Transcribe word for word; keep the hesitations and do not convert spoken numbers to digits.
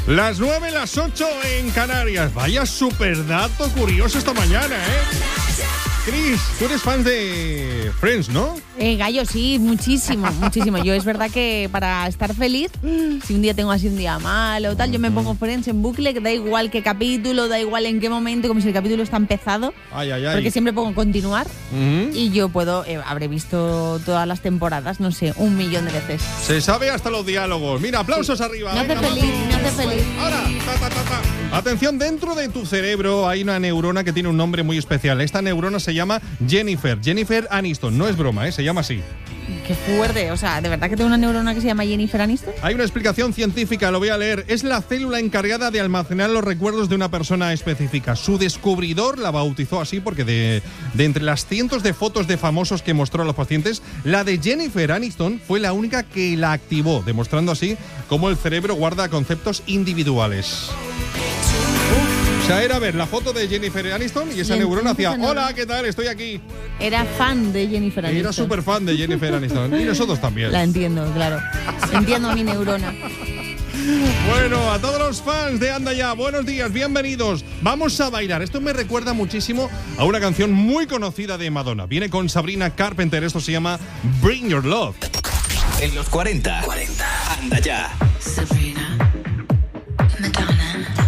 Las nueve, las ocho en Canarias. Vaya super dato curioso esta mañana, ¿eh? Chris, tú eres fan de Friends, ¿no? Eh, Gallo, sí, muchísimo, muchísimo. Yo es verdad que para estar feliz, si un día tengo así un día malo o tal, yo me pongo Friends en bucle, que da igual qué capítulo, da igual en qué momento, como si el capítulo está empezado. Ay, ay, ay. Porque siempre pongo continuar Uh-huh. y yo puedo, eh, habré visto todas las temporadas, no sé, un millón de veces. Se sabe hasta los diálogos. Mira, aplausos Sí. arriba. Me hace Venga, feliz, vamos. me hace feliz. Ahora, ta, ta, ta, ta. Atención, dentro de tu cerebro hay una neurona que tiene un nombre muy especial. Esta neurona se llama Jennifer. Jennifer Aniston. No es broma, ¿eh? Se llama así. Qué fuerte, o sea, ¿de verdad que tengo una neurona que se llama Jennifer Aniston? Hay una explicación científica, lo voy a leer. Es la célula encargada de almacenar los recuerdos de una persona específica. Su descubridor la bautizó así porque de, de entre las cientos de fotos de famosos que mostró a los pacientes, la de Jennifer Aniston fue la única que la activó, demostrando así cómo el cerebro guarda conceptos individuales. O sea, era ver la foto de Jennifer Aniston y esa Y neurona hacía, entonces, hola, ¿qué tal? Estoy aquí. Era fan de Jennifer Y Aniston. era súper fan de Jennifer Aniston. Y nosotros también. La entiendo, claro. Entiendo mi neurona. Bueno, a todos los fans de Anda Ya, buenos días, bienvenidos. Vamos a bailar. Esto me recuerda muchísimo a una canción muy conocida de Madonna. Viene con Sabrina Carpenter. Esto se llama Bring Your Love. En los cuarenta, cuarenta. Anda Ya. Sabrina.